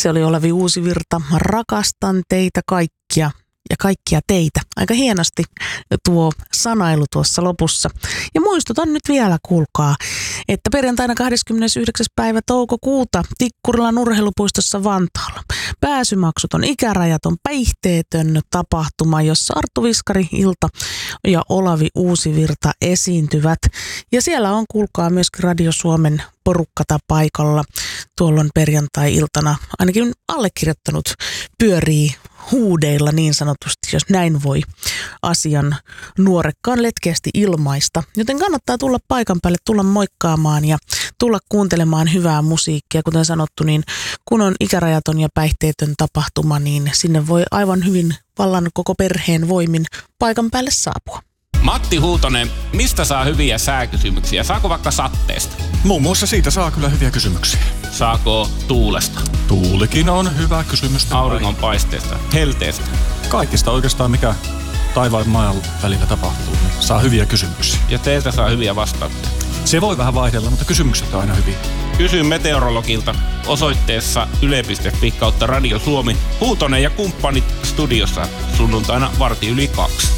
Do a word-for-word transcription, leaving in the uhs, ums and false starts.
Se oli Olavi Uusivirta. Rakastan teitä kaikkia ja kaikkia teitä. Aika hienosti tuo sanailu tuossa lopussa. Ja muistutan nyt vielä, kuulkaa, että perjantaina kahdeskymmenesyhdeksäs päivä toukokuuta Tikkurilan urheilupuistossa Vantaalla pääsymaksuton, ikärajaton, päihteetön tapahtuma, jossa Arttu Viskari, Ilta ja Olavi Uusivirta esiintyvät. Ja siellä on, kuulkaa, myöskin Radio Suomen porukkata paikalla. Tuolloin perjantai-iltana ainakin allekirjoittanut pyörii huudeilla niin sanotusti, jos näin voi asian nuorekkaan letkeästi ilmaista. Joten kannattaa tulla paikan päälle, tulla moikkaamaan ja tulla kuuntelemaan hyvää musiikkia. Kuten sanottu, niin kun on ikärajaton ja päihteetön tapahtuma, niin sinne voi aivan hyvin vallan koko perheen voimin paikan päälle saapua. Matti Huutonen, mistä saa hyviä sääkysymyksiä? Saako vaikka satteesta? Muun muassa siitä saa kyllä hyviä kysymyksiä. Saako tuulesta? Tuulikin on hyvä kysymys. Auringonpaisteesta? Helteestä? Kaikista oikeastaan, mikä taivaan ja maan välillä tapahtuu, niin saa hyviä kysymyksiä. Ja teiltä saa hyviä vastauksia? Se voi vähän vaihdella, mutta kysymykset on aina hyviä. Kysy meteorologilta osoitteessa yle piste fi kautta Radio Suomi. Huutonen ja kumppanit studiossa sunnuntaina varti yli kaksi.